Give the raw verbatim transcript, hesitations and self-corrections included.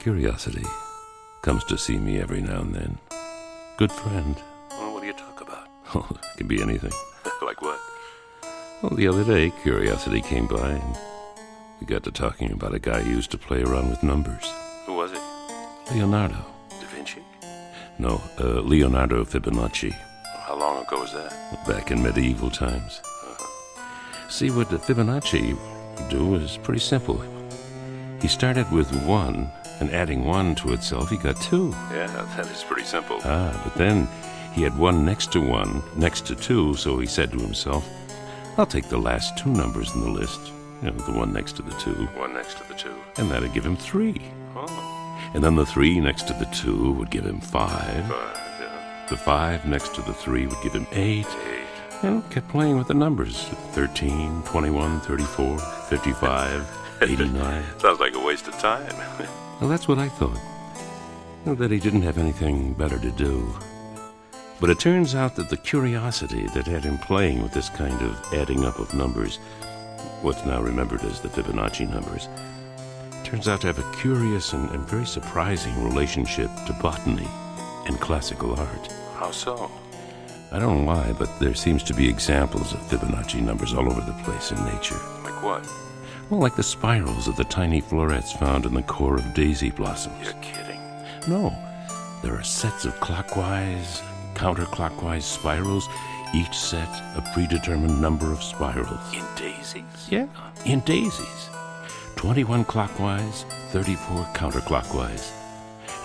Curiosity comes to see me every now and then. Good friend. Well, what do you talk about? Oh, it can be anything. Like what? Well, the other day, Curiosity came by and we got to talking about a guy who used to play around with numbers. Who was he? Leonardo. Da Vinci? No, uh, Leonardo Fibonacci. How long ago was that? Back in medieval times. Uh-huh. See, what the Fibonacci would do is pretty simple. He started with one, and adding one to itself, he got two. Yeah, that is pretty simple. Ah, but then he had one next to one, next to two, so he said to himself, I'll take the last two numbers in the list, you know, the one next to the two. One next to the two. And that'd give him three. Oh. And then the three next to the two would give him five. Five, yeah. The five next to the three would give him eight. Eight. And kept playing with the numbers. thirteen, twenty-one, thirty-four, fifty-five, eighty-nine. Sounds like a waste of time. Well, that's what I thought. You know, that he didn't have anything better to do. But it turns out that the curiosity that had him playing with this kind of adding up of numbers, what's now remembered as the Fibonacci numbers, turns out to have a curious and, and very surprising relationship to botany and classical art. How so? I don't know why, but there seems to be examples of Fibonacci numbers all over the place in nature. Like what? Well, like the spirals of the tiny florets found in the core of daisy blossoms. You're kidding. No, there are sets of clockwise, counterclockwise spirals, each set a predetermined number of spirals. In daisies? Yeah, in daisies. twenty-one clockwise, thirty-four counterclockwise.